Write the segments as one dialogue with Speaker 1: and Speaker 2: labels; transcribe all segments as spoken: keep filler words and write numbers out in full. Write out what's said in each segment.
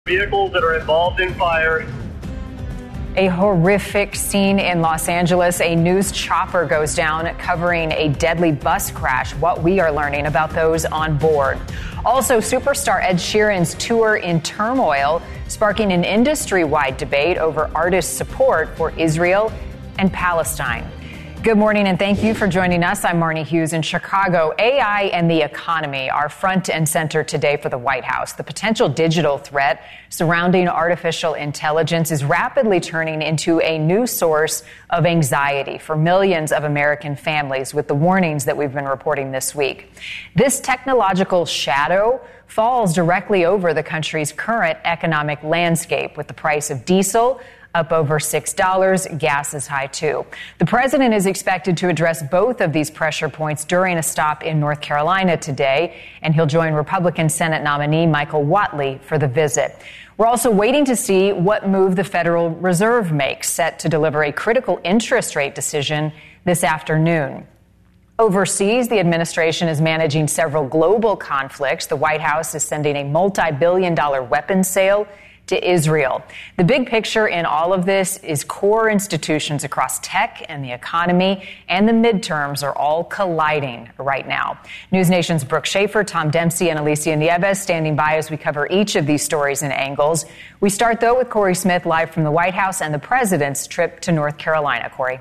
Speaker 1: Vehicles that are involved in fire.
Speaker 2: A horrific scene in Los Angeles. A news chopper goes down covering a deadly bus crash. What we are learning about those on board. Also, superstar Ed Sheeran's tour in turmoil, sparking an industry-wide debate over artists' support for Israel and Palestine. Good morning, and thank you for joining us. I'm Marnie Hughes in Chicago. A I and the economy are front and center today for the White House. The potential digital threat surrounding artificial intelligence is rapidly turning into a new source of anxiety for millions of American families, with the warnings that we've been reporting this week. This technological shadow falls directly over the country's current economic landscape, with the price of diesel up over six dollars. Gas is high, too. The president is expected to address both of these pressure points during a stop in North Carolina today, and he'll join Republican Senate nominee Michael Whatley for the visit. We're also waiting to see what move the Federal Reserve makes, set to deliver a critical interest rate decision this afternoon. Overseas, the administration is managing several global conflicts. The White House is sending a multi-billion dollar weapons sale to Israel. The big picture in all of this is core institutions across tech and the economy and the midterms are all colliding right now. News Nation's Brooke Schaefer, Tom Dempsey, and Alicia Nieves standing by as we cover each of these stories and angles. We start, though, with Corey Smith live from the White House and the president's trip to North Carolina. Corey.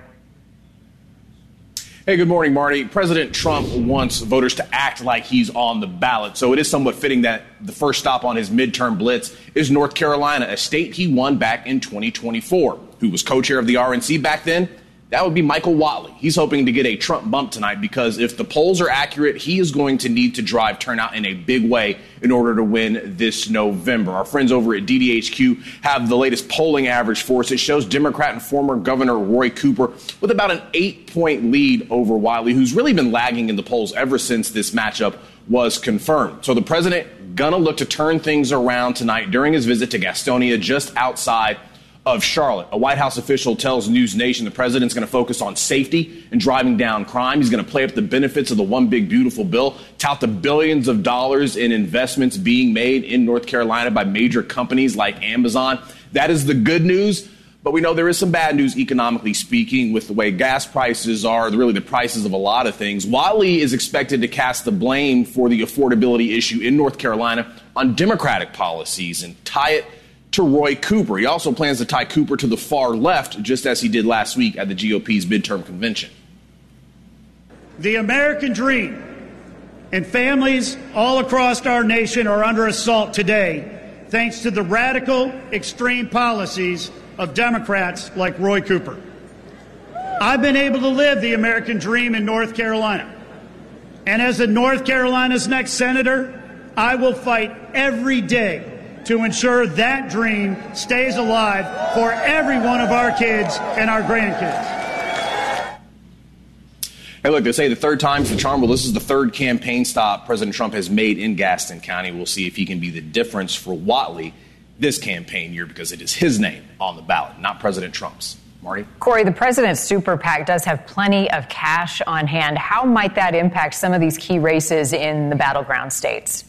Speaker 3: Hey, good morning, Marty. President Trump wants voters to act like he's on the ballot, so it is somewhat fitting that the first stop on his midterm blitz is North Carolina, a state he won back in twenty twenty-four. Who was co-chair of the R N C back then? That would be Michael Whatley. He's hoping to get a Trump bump tonight because if the polls are accurate, he is going to need to drive turnout in a big way in order to win this November. Our friends over at D D H Q have the latest polling average for us. It shows Democrat and former Governor Roy Cooper with about an eight-point lead over Whatley, who's really been lagging in the polls ever since this matchup was confirmed. So the president gonna look to turn things around tonight during his visit to Gastonia, just outside of Charlotte. A White House official tells News Nation the president's going to focus on safety and driving down crime. He's going to play up the benefits of the One Big Beautiful Bill, tout the billions of dollars in investments being made in North Carolina by major companies like Amazon. That is the good news. But we know there is some bad news economically speaking with the way gas prices are, really the prices of a lot of things. Whatley is expected to cast the blame for the affordability issue in North Carolina on Democratic policies and tie it to Roy Cooper. He also plans to tie Cooper to the far left, just as he did last week at the G O P's midterm convention.
Speaker 4: The American dream and families all across our nation are under assault today, thanks to the radical, extreme policies of Democrats like Roy Cooper. I've been able to live the American dream in North Carolina. And as a North Carolina's next senator, I will fight every day to ensure that dream stays alive for every one of our kids and our grandkids.
Speaker 3: Hey, look, they say the third time's the charm. Well, this is the third campaign stop President Trump has made in Gaston County. We'll see if he can be the difference for Whatley this campaign year because it is his name on the ballot, not President Trump's. Marty?
Speaker 2: Corey, the president's super PAC does have plenty of cash on hand. How might that impact some of these key races in the battleground states?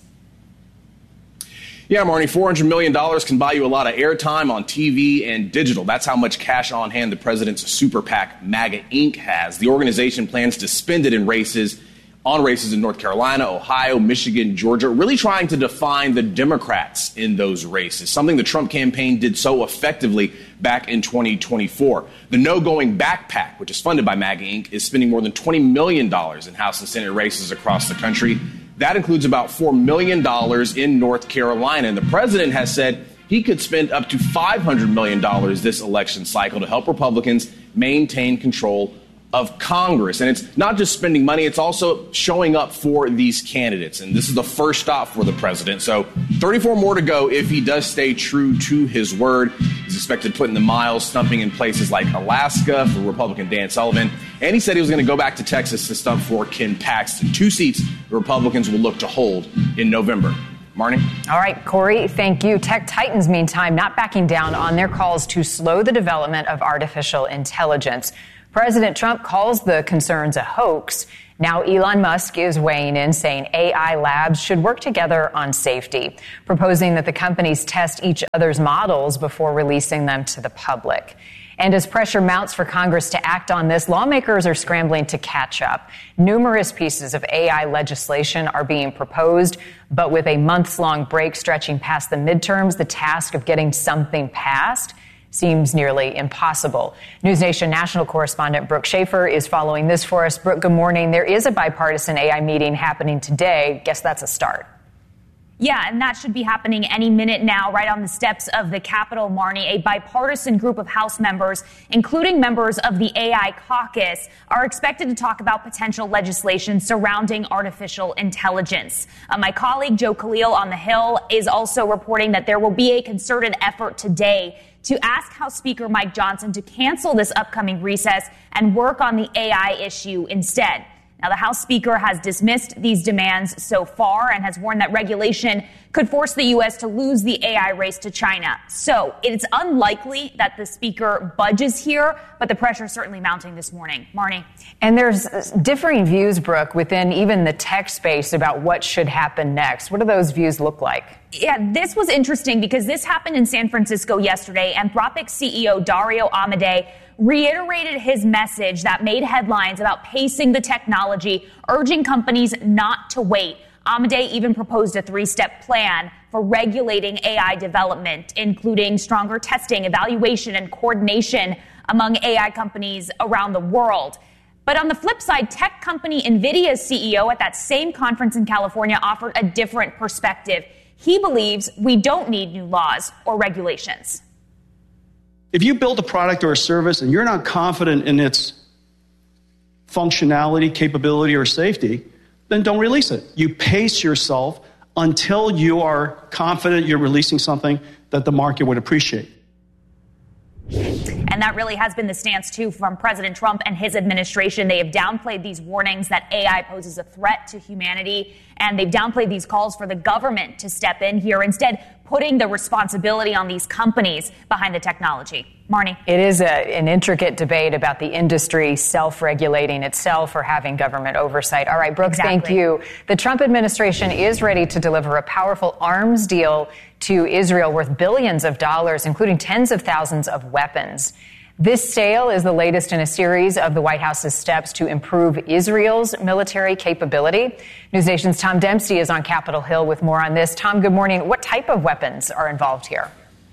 Speaker 3: Yeah, Marnie, four hundred million dollars can buy you a lot of airtime on T V and digital. That's how much cash on hand the president's super PAC, MAGA Incorporated, has. The organization plans to spend it in races, on races in North Carolina, Ohio, Michigan, Georgia, really trying to define the Democrats in those races, something the Trump campaign did so effectively back in twenty twenty-four. The No Going Back PAC, which is funded by MAGA Incorporated, is spending more than twenty million dollars in House and Senate races across the country. That includes about four million dollars in North Carolina. And the president has said he could spend up to five hundred million dollars this election cycle to help Republicans maintain control of Congress. And it's not just spending money, it's also showing up for these candidates. And this is the first stop for the president. So thirty-four more to go if he does stay true to his word. He's expected to put in the miles, stumping in places like Alaska for Republican Dan Sullivan. And he said he was going to go back to Texas to stump for Ken Paxton, two seats the Republicans will look to hold in November. Marnie?
Speaker 2: All right, Corey, thank you. Tech titans, meantime, not backing down on their calls to slow the development of artificial intelligence. President Trump calls the concerns a hoax. Now Elon Musk is weighing in, saying A I labs should work together on safety, proposing that the companies test each other's models before releasing them to the public. And as pressure mounts for Congress to act on this, lawmakers are scrambling to catch up. Numerous pieces of A I legislation are being proposed, but with a months-long break stretching past the midterms, the task of getting something passed seems nearly impossible. NewsNation national correspondent Brooke Schaefer is following this for us. Brooke, good morning. There is a bipartisan A I meeting happening today. Guess that's a start.
Speaker 5: Yeah, and that should be happening any minute now, right on the steps of the Capitol, Marnie. A bipartisan group of House members, including members of the A I caucus, are expected to talk about potential legislation surrounding artificial intelligence. Uh, my colleague Joe Khalil on the Hill is also reporting that there will be a concerted effort today to ask House Speaker Mike Johnson to cancel this upcoming recess and work on the A I issue instead. Now, the House Speaker has dismissed these demands so far and has warned that regulation could force the U S to lose the A I race to China. So it's unlikely that the Speaker budges here, but the pressure is certainly mounting this morning. Marnie.
Speaker 2: And there's differing views, Brooke, within even the tech space about what should happen next. What do those views look like?
Speaker 5: Yeah, this was interesting because this happened in San Francisco yesterday. Anthropic C E O Dario Amodei reiterated his message that made headlines about pacing the technology, urging companies not to wait. Amodei even proposed a three-step plan for regulating A I development, including stronger testing, evaluation, and coordination among A I companies around the world. But on the flip side, tech company NVIDIA's C E O at that same conference in California offered a different perspective. He believes we don't need new laws or regulations.
Speaker 6: If you build a product or a service and you're not confident in its functionality, capability, or safety, then don't release it. You pace yourself until you are confident you're releasing something that the market would appreciate.
Speaker 5: And that really has been the stance, too, from President Trump and his administration. They have downplayed these warnings that A I poses a threat to humanity, and they've downplayed these calls for the government to step in here, instead putting the responsibility on these companies behind the technology. Marnie.
Speaker 2: It is a, an intricate debate about the industry self-regulating itself or having government oversight. All right, Brooke,
Speaker 5: exactly.
Speaker 2: Thank you. The Trump administration is ready to deliver a powerful arms deal to Israel worth billions of dollars, including tens of thousands of weapons. This sale is the latest in a series of the White House's steps to improve Israel's military capability. NewsNation's Tom Dempsey is on Capitol Hill with more on this. Tom, good morning. What type of weapons are involved here?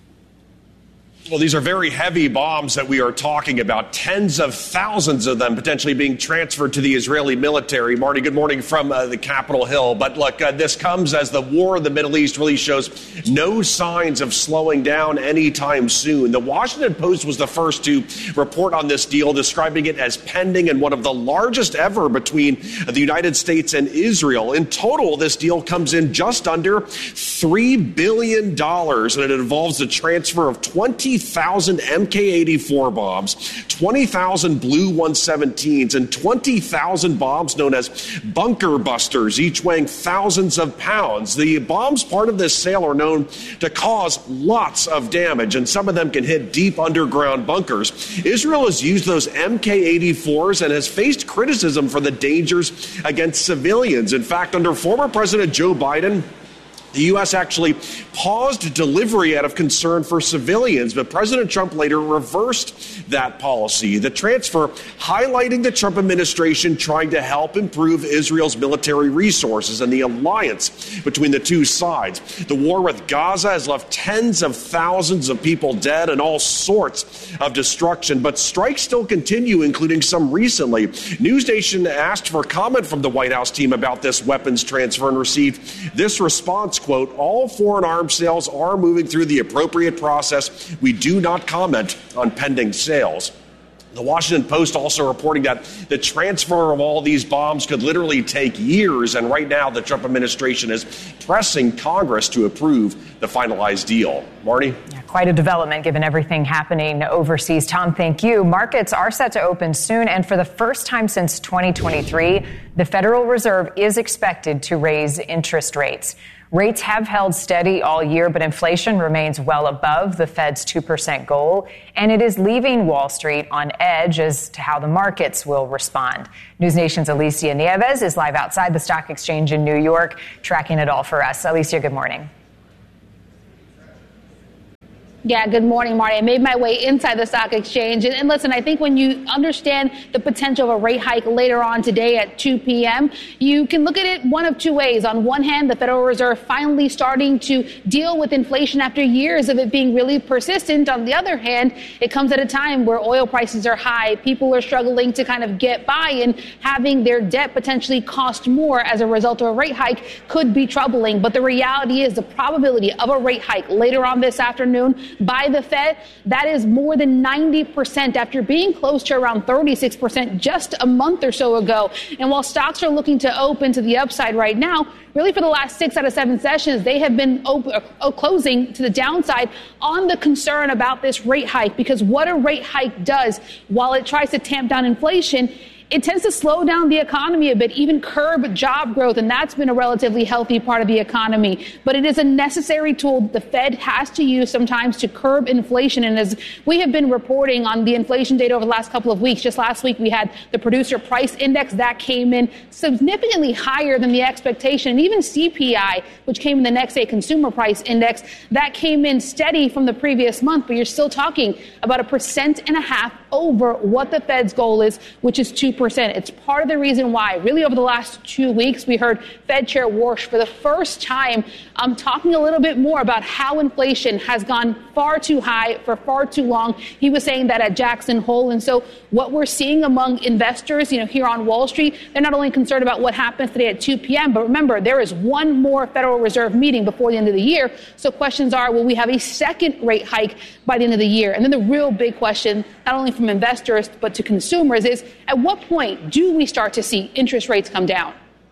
Speaker 7: Well, these are very heavy bombs that we are talking about, tens of thousands of them potentially being transferred to the Israeli military. Marty, good morning from uh, the Capitol Hill. But look, uh, this comes as the war in the Middle East really shows no signs of slowing down anytime soon. The Washington Post was the first to report on this deal, describing it as pending and one of the largest ever between the United States and Israel. In total, this deal comes in just under three billion dollars, and it involves the transfer of twenty thousand M K eighty-four bombs, twenty thousand Blue one seventeens, and twenty thousand bombs known as bunker busters, each weighing thousands of pounds. The bombs part of this sale are known to cause lots of damage, and some of them can hit deep underground bunkers. Israel has used those M K eighty-fours and has faced criticism for the dangers against civilians. In fact, under former President Joe Biden, the U S actually paused delivery out of concern for civilians, but President Trump later reversed that policy. The transfer highlighting the Trump administration trying to help improve Israel's military resources and the alliance between the two sides. The war with Gaza has left tens of thousands of people dead and all sorts of destruction, but strikes still continue, including some recently. NewsNation asked for comment from the White House team about this weapons transfer and received this response. Quote, all foreign arms sales are moving through the appropriate process. We do not comment on pending sales. The Washington Post also reporting that the transfer of all these bombs could literally take years, and right now the Trump administration is pressing Congress to approve the finalized deal. Marty?
Speaker 2: Yeah, quite a development given everything happening overseas. Tom, thank you. Markets are set to open soon, and for the first time since twenty twenty-three, the Federal Reserve is expected to raise interest rates. Rates have held steady all year, but inflation remains well above the Fed's two percent goal, and it is leaving Wall Street on edge as to how the markets will respond. News Nation's Alicia Nieves is live outside the stock exchange in New York, tracking it all for us. Alicia, good morning.
Speaker 8: Yeah, good morning, Marty. I made my way inside the stock exchange. And, and listen, I think when you understand the potential of a rate hike later on today at two p.m., you can look at it one of two ways. On one hand, the Federal Reserve finally starting to deal with inflation after years of it being really persistent. On the other hand, it comes at a time where oil prices are high. People are struggling to kind of get by, and having their debt potentially cost more as a result of a rate hike could be troubling. But the reality is the probability of a rate hike later on this afternoon by the Fed, that is more than ninety percent after being close to around thirty-six percent just a month or so ago. And while stocks are looking to open to the upside right now, really for the last six out of seven sessions, they have been open, uh, closing to the downside on the concern about this rate hike. Because what a rate hike does, while it tries to tamp down inflation, it tends to slow down the economy a bit, even curb job growth, and that's been a relatively healthy part of the economy. But it is a necessary tool the Fed has to use sometimes to curb inflation. And as we have been reporting on the inflation data over the last couple of weeks, just last week we had the producer price index that came in significantly higher than the expectation. And even C P I, which came in the next day consumer price index, that came in steady from the previous month. But you're still talking about a percent and a half over what the Fed's goal is, which is two percent. It's part of the reason why, really, over the last two weeks, we heard Fed Chair Warsh for the first time um, talking a little bit more about how inflation has gone far too high for far too long. He was saying that at Jackson Hole. And so what we're seeing among investors, you know, here on Wall Street, they're not only concerned about what happens today at two p.m., but remember, there is one more Federal Reserve meeting before the end of the year. So questions are, will we have a second rate hike by the end of the year? And then the real big question, not only from investors but to consumers, is at what point do we start to see interest rates come down?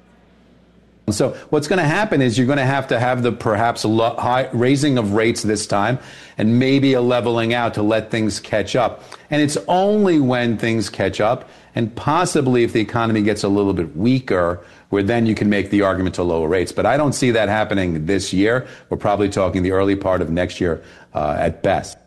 Speaker 9: So what's going to happen is you're going to have to have the perhaps a lo- high raising of rates this time and maybe a leveling out to let things catch up. And it's only when things catch up and possibly if the economy gets a little bit weaker where then you can make the argument to lower rates. But I don't see that happening this year. We're probably talking the early part of next year uh, at best.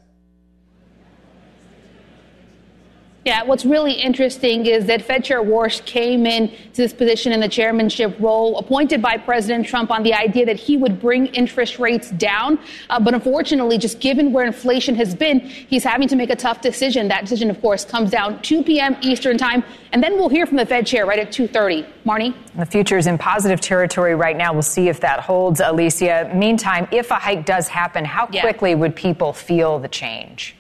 Speaker 8: Yeah, what's really interesting is that Fed Chair Warsh came in to this position in the chairmanship role appointed by President Trump on the idea that he would bring interest rates down. Uh, but unfortunately, just given where inflation has been, he's having to make a tough decision. That decision, of course, comes down two p.m. Eastern time. And then we'll hear from the Fed chair right at two thirty. Marnie?
Speaker 2: The future's in positive territory right now. We'll see if that holds, Alicia. Meantime, if a hike does happen, how quickly yeah. would people feel the change?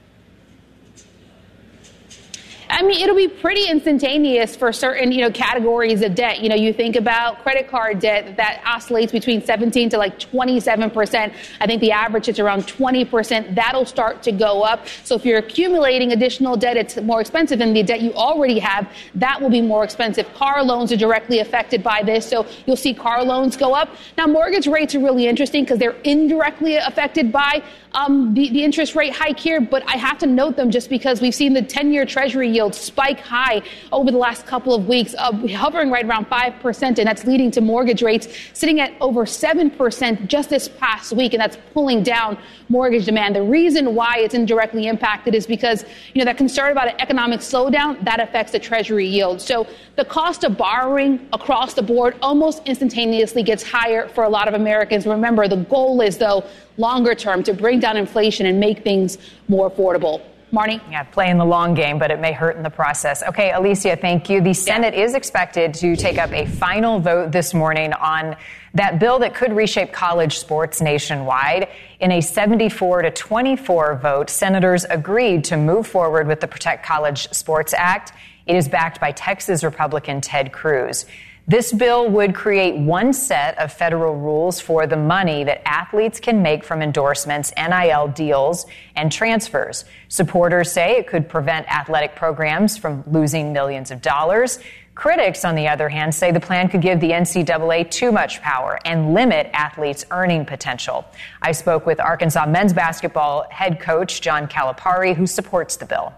Speaker 8: I mean, it'll be pretty instantaneous for certain, you know, categories of debt. You know, you think about credit card debt that oscillates between seventeen to like twenty-seven percent. I think the average is around twenty percent. That'll start to go up. So if you're accumulating additional debt, it's more expensive than the debt you already have. That will be more expensive. Car loans are directly affected by this. So you'll see car loans go up. Now, mortgage rates are really interesting because they're indirectly affected by um, the, the interest rate hike here. But I have to note them just because we've seen the ten-year Treasury yield spike high over the last couple of weeks, uh, hovering right around five percent, and that's leading to mortgage rates sitting at over seven percent just this past week, and that's pulling down mortgage demand. The reason why it's indirectly impacted is because, you know, that concern about an economic slowdown, that affects the Treasury yield. So the cost of borrowing across the board almost instantaneously gets higher for a lot of Americans. Remember, the goal is, though, longer term, to bring down inflation and make things more affordable. Marnie?
Speaker 2: Yeah, playing the long game, but it may hurt in the process. Okay, Alicia, thank you. The Senate yeah. is expected to take up a final vote this morning on that bill that could reshape college sports nationwide. In a seventy-four to twenty-four vote, senators agreed to move forward with the Protect College Sports Act. It is backed by Texas Republican Ted Cruz. This bill would create one set of federal rules for the money that athletes can make from endorsements, N I L deals, and transfers. Supporters say it could prevent athletic programs from losing millions of dollars. Critics, on the other hand, say the plan could give the N C double A too much power and limit athletes' earning potential. I spoke with Arkansas men's basketball head coach John Calipari, who supports the bill.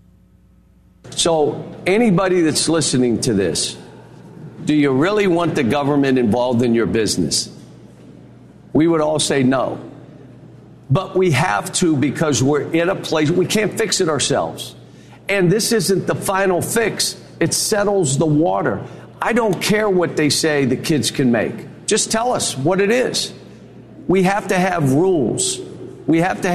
Speaker 10: So anybody that's listening to this, do you really want the government involved in your business? we would all say no. But we have to, because we're in a place, we can't fix it ourselves. And this isn't the final fix. It settles the water. I don't care what they say the kids can make. Just tell us what it is. We have to have rules. We have to have